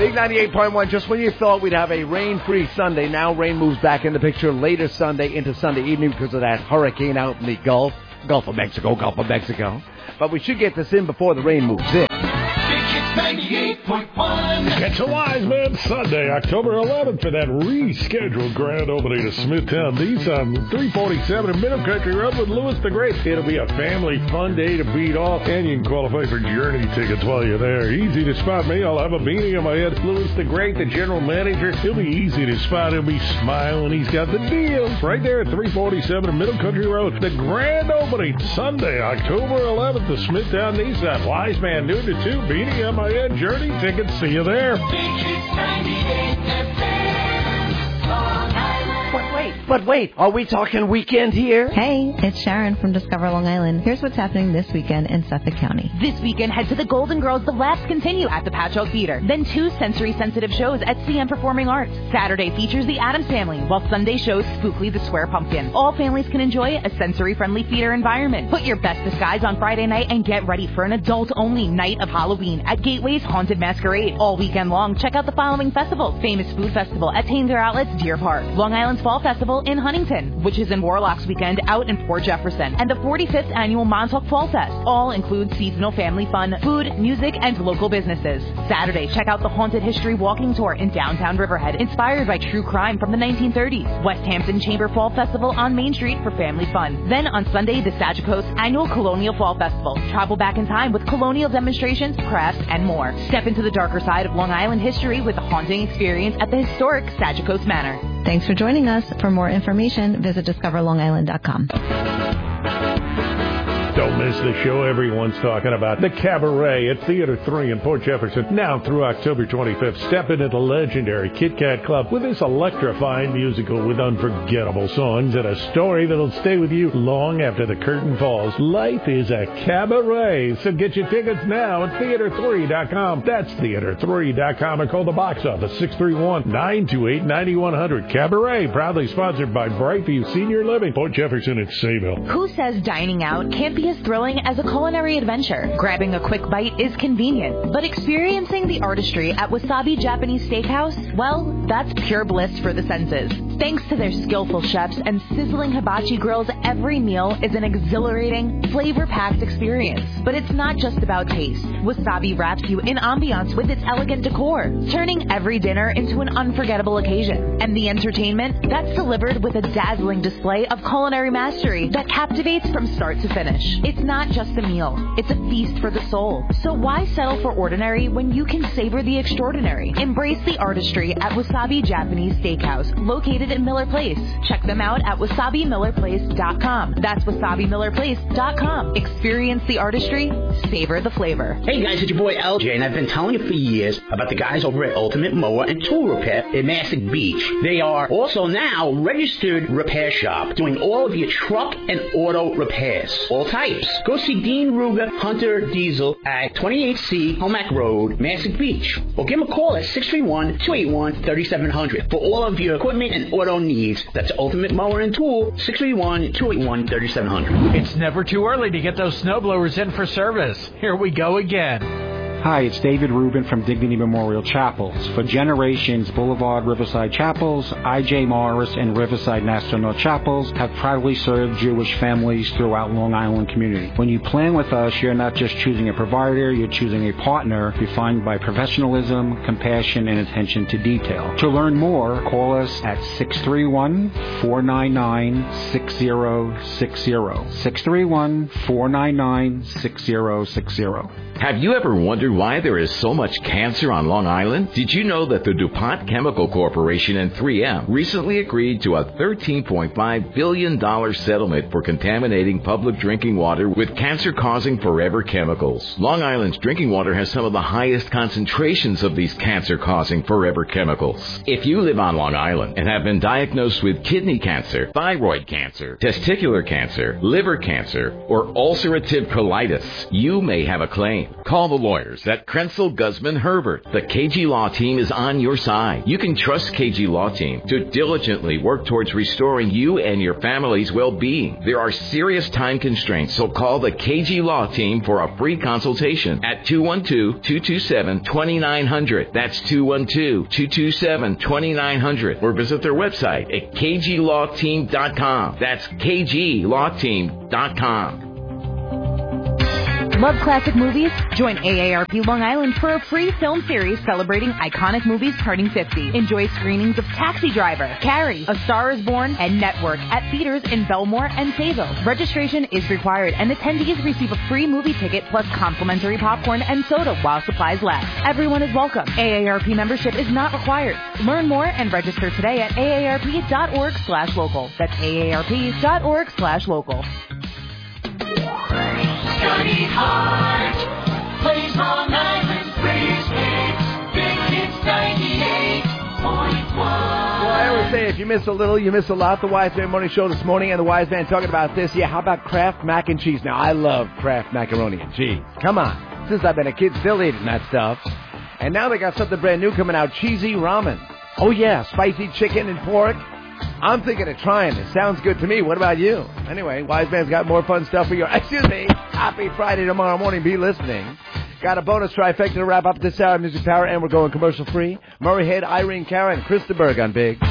Big 98.1, just when you thought we'd have a rain-free Sunday, now rain moves back in the picture later Sunday into Sunday evening because of that hurricane out in the Gulf of Mexico. But we should get this in before the rain moves in. 98.1. Catch a Wise Man Sunday, October 11th for that rescheduled grand opening of Smithtown Nissan, 347 in Middle Country Road with Louis the Great. It'll be a family fun day to beat off, and you can qualify for Journey tickets while you're there. Easy to spot me. I'll have a beanie on my head. Louis the Great, the general manager, he'll be easy to spot. He'll be smiling. He's got the deals right there at 347 in Middle Country Road. The grand opening Sunday, October 11th, the Smithtown Nissan. Wise Man, noon to 2, beanie on my head. Journey tickets. See you there. But wait, are we talking weekend here? Hey, it's Sharon from Discover Long Island. Here's what's happening this weekend in Suffolk County. This weekend, head to the Golden Girls. The laughs continue at the Patchogue Theater. Then 2 sensory-sensitive shows at CM Performing Arts. Saturday features the Addams Family, while Sunday shows Spookly the Square Pumpkin. All families can enjoy a sensory-friendly theater environment. Put your best disguise on Friday night and get ready for an adult-only night of Halloween at Gateway's Haunted Masquerade. All weekend long, check out the following festivals. Famous Food Festival at Tanger Outlets, Deer Park. Long Island's Fall Festival in Huntington, which is in Warlocks Weekend out in Port Jefferson, and the 45th Annual Montauk Fall Fest. All include seasonal family fun, food, music, and local businesses. Saturday, check out the Haunted History Walking Tour in downtown Riverhead, inspired by true crime from the 1930s. West Hampton Chamber Fall Festival on Main Street for family fun. Then on Sunday, the Sagicos Annual Colonial Fall Festival. Travel back in time with colonial demonstrations, crafts, and more. Step into the darker side of Long Island history with a haunting experience at the historic Sagicos Manor. Thanks for joining us. For more information, visit discoverlongisland.com. Don't miss the show everyone's talking about. The Cabaret at Theater 3 in Port Jefferson. Now through October 25th. Step into the legendary Kit Kat Club with this electrifying musical with unforgettable songs and a story that'll stay with you long after the curtain falls. Life is a cabaret. So get your tickets now at theater3.com. That's theater3.com, or call the box office 631-928-9100. Cabaret, proudly sponsored by Brightview Senior Living, Port Jefferson and Sayville. Who says dining out can't be as thrilling as a culinary adventure? Grabbing a quick bite is convenient, but experiencing the artistry at Wasabi Japanese Steakhouse, well, that's pure bliss for the senses. Thanks to their skillful chefs and sizzling hibachi grills, every meal is an exhilarating, flavor-packed experience. But it's not just about taste. Wasabi wraps you in ambiance with its elegant decor, turning every dinner into an unforgettable occasion. And the entertainment, that's delivered with a dazzling display of culinary mastery that captivates from start to finish. It's not just a meal, it's a feast for the soul. So why settle for ordinary when you can savor the extraordinary? Embrace the artistry at Wasabi Japanese Steakhouse, located in Miller Place. Check them out at wasabimillerplace.com. That's wasabimillerplace.com. Experience the artistry, savor the flavor. Hey guys, it's your boy LJ, and I've been telling you for years about the guys over at Ultimate Mower and Tool Repair in Massac Beach. They are also now registered repair shop, doing all of your truck and auto repairs. All types. Go see Dean Ruger Hunter Diesel at 28C Homack Road, Massac Beach. Or give him a call at 631-281-3700 for all of your equipment and auto needs. That's Ultimate Mower and Tool, 631-281-3700. It's never too early to get those snowblowers in for service. Here we go again. Hi, it's David Rubin from Dignity Memorial Chapels. For generations, Boulevard Riverside Chapels, I.J. Morris, and Riverside National Chapels have proudly served Jewish families throughout Long Island community. When you plan with us, you're not just choosing a provider, you're choosing a partner defined by professionalism, compassion, and attention to detail. To learn more, call us at 631-499-6060. 631-499-6060. Have you ever wondered why there is so much cancer on Long Island? Did you know that the DuPont Chemical Corporation and 3M recently agreed to a $13.5 billion settlement for contaminating public drinking water with cancer-causing forever chemicals? Long Island's drinking water has some of the highest concentrations of these cancer-causing forever chemicals. If you live on Long Island and have been diagnosed with kidney cancer, thyroid cancer, testicular cancer, liver cancer, or ulcerative colitis, you may have a claim. Call the lawyers experts at Krenzel Guzman Herbert. The KG Law Team is on your side. You can trust KG Law Team to diligently work towards restoring you and your family's well-being. There are serious time constraints, so call the KG Law Team for a free consultation at 212-227-2900. That's 212-227-2900. Or visit their website at kglawteam.com. That's kglawteam.com. Love classic movies? Join AARP Long Island for a free film series celebrating iconic movies turning 50. Enjoy screenings of Taxi Driver, Carrie, A Star is Born, and Network at theaters in Belmore and Sayville. Registration is required, and attendees receive a free movie ticket plus complimentary popcorn and soda while supplies last. Everyone is welcome. AARP membership is not required. Learn more and register today at aarp.org/local. That's aarp.org/local. Johnny Hart plays Long Island Freeze Hits. Big Hits 98.1. Well, I always say if you miss a little, you miss a lot. The Wise Man Morning Show this morning, and the Wise Man talking about this. Yeah, how about Kraft mac and cheese? Now, I love Kraft macaroni and cheese. Come on. Since I've been a kid, still eating that stuff. And now they got something brand new coming out, cheesy ramen. Oh, yeah, spicy chicken and pork. I'm thinking of trying this. Sounds good to me. What about you? Anyway, Wise Man's got more fun stuff for you. Excuse me. Happy Friday tomorrow morning. Be listening. Got a bonus trifecta to wrap up this hour of Music Power, and we're going commercial free. Murray Head, Irene Cara, and Krista Berg on Big.